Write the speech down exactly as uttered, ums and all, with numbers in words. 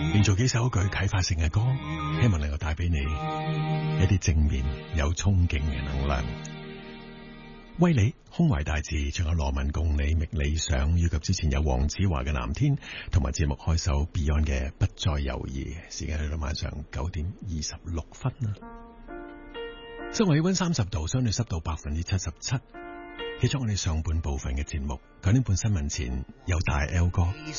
連做幾首具啟發性嘅歌，希望能夠帶俾你一啲正面有衝勁嘅能量。威利胸懷大志，仲有羅文共你覓理想，以及之前有黃子華嘅藍天，同埋節目開首 Beyond 嘅不再猶豫。時間去到晚上九點二十六分啦。室外氣溫三十度，相對濕度百分之七十七。結束我哋上半部分嘅節目，九點半新聞前有大 L 哥